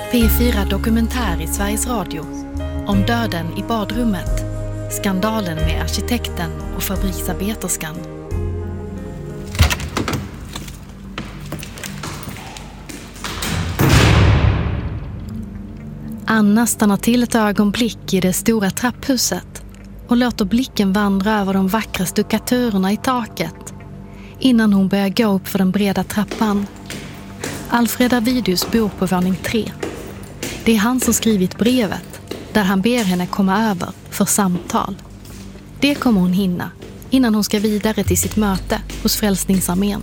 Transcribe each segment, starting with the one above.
P4 Dokumentär i Sveriges Radio om döden i badrummet, skandalen med arkitekten och fabriksarbeterskan. Anna stannar till ett ögonblick i det stora trapphuset och låter blicken vandra över de vackra stuckaturerna i taket innan hon börjar gå upp för den breda trappan. Alfred Avidius bor på våning 3. Det är han som skrivit brevet där han ber henne komma över för samtal. Det kommer hon hinna innan hon ska vidare till sitt möte hos Frälsningsarmén.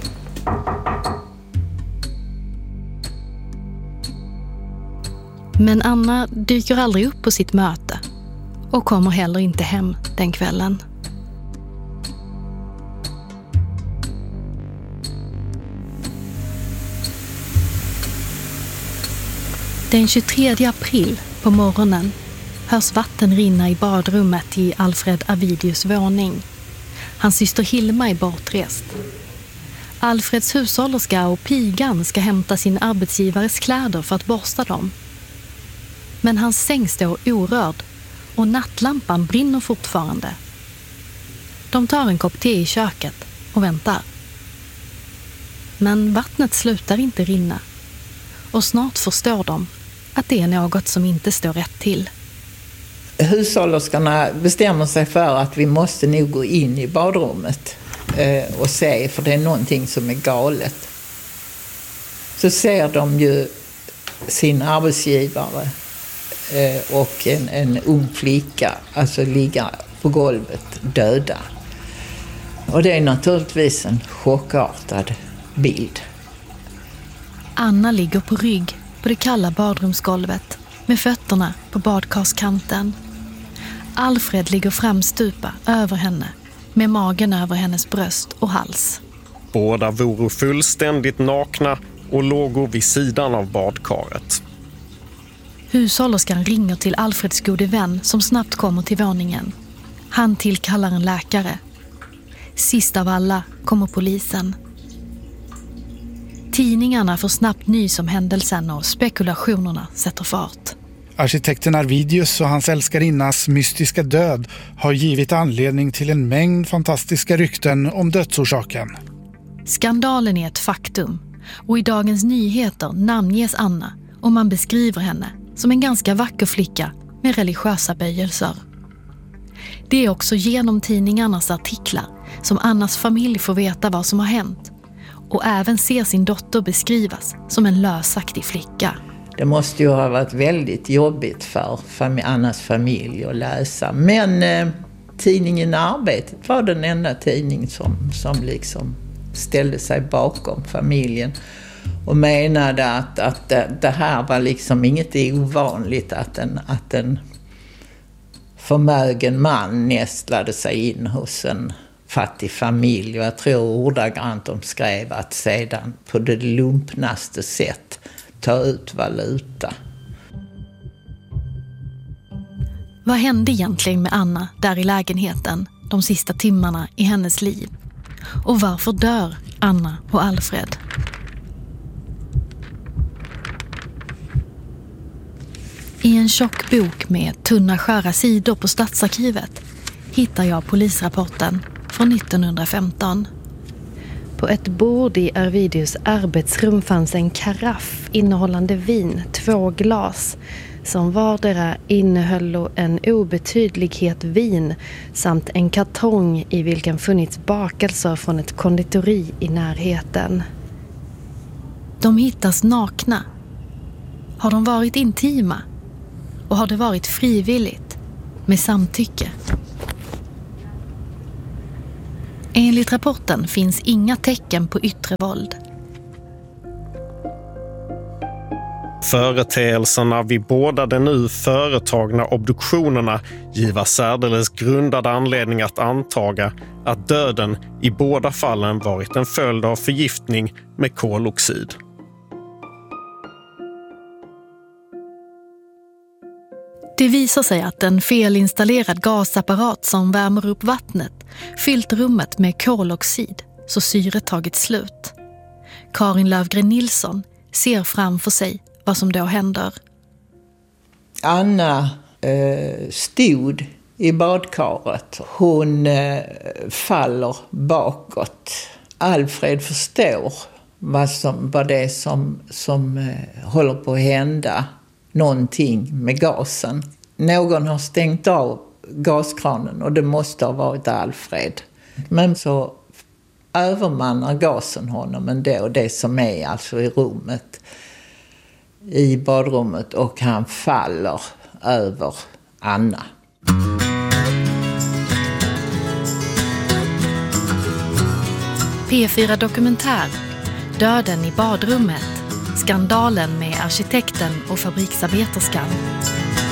Men Anna dyker aldrig upp på sitt möte och kommer heller inte hem den kvällen. Den 23 april på morgonen hörs vatten rinna i badrummet i Alfred Avidius våning. Hans syster Hilma är bortrest. Alfreds hushållerska och pigan ska hämta sin arbetsgivares kläder för att borsta dem. Men hans säng står orörd och nattlampan brinner fortfarande. De tar en kopp te i köket och väntar. Men vattnet slutar inte rinna och snart förstår de att det är något som inte står rätt till. Hushållerskarna bestämmer sig för att vi måste nog gå in i badrummet och se, för det är någonting som är galet. Så ser de ju sin arbetsgivare och en ung flicka alltså ligga på golvet döda. Och det är naturligtvis en chockartad bild. Anna ligger på rygg på det kalla badrumsgolvet med fötterna på badkarskanten. Alfred ligger framstupa över henne med magen över hennes bröst och hals. Båda vore fullständigt nakna och låg vid sidan av badkaret. Hushållerskan ringer till Alfreds gode vän som snabbt kommer till våningen. Han tillkallar en läkare. Sist av alla kommer polisen. Tidningarna får snabbt nys om händelsen och spekulationerna sätter fart. Arkitekten Avidius och hans älskarinnas mystiska död har givit anledning till en mängd fantastiska rykten om dödsorsaken. Skandalen är ett faktum och i Dagens Nyheter namnges Anna och man beskriver henne som en ganska vacker flicka med religiösa böjelser. Det är också genom tidningarnas artiklar som Annas familj får veta vad som har hänt och även ser sin dotter beskrivas som en lösaktig flicka. Det måste ju ha varit väldigt jobbigt för Annas familj att läsa. Men tidningen Arbetet var den enda tidning som liksom ställde sig bakom familjen och menade att det här var liksom inget ovanligt att en förmögen man nästlade sig in hos en fattig familj. Och jag tror ordagrant de skrev att sedan på det lumpnaste sätt ta ut valuta. Vad hände egentligen med Anna där i lägenheten de sista timmarna i hennes liv? Och varför dör Anna och Alfred? I en tjock bok med tunna skära sidor på Stadsarkivet hittar jag polisrapporten från 1915. På ett bord i Avidius arbetsrum fanns en karaff innehållande vin, 2 glas, som vardera innehöll en obetydlighet vin samt en kartong i vilken funnits bakelser från ett konditori i närheten. De hittas nakna. Har de varit intima? Och har det varit frivilligt, med samtycke? Enligt rapporten finns inga tecken på yttre våld. Företeelserna vid båda de nu företagna obduktionerna giva särdeles grundad anledning att antaga att döden i båda fallen varit en följd av förgiftning med koloxid. Det visar sig att en felinstallerad gasapparat som värmer upp vattnet fyllt rummet med koloxid så syret tagit slut. Karin Lövgren Nilsson ser framför sig vad som då händer. Anna stod i badkaret. Hon faller bakåt. Alfred förstår vad det är som håller på att hända. Någonting med gasen. Någon har stängt av gaskranen och det måste ha varit Alfred. Men så övermannar gasen honom ändå, det som är alltså i rummet, i badrummet, och han faller över Anna. P4 Dokumentär, Döden i badrummet, skandalen med arkitekten och fabriksarbeterskan.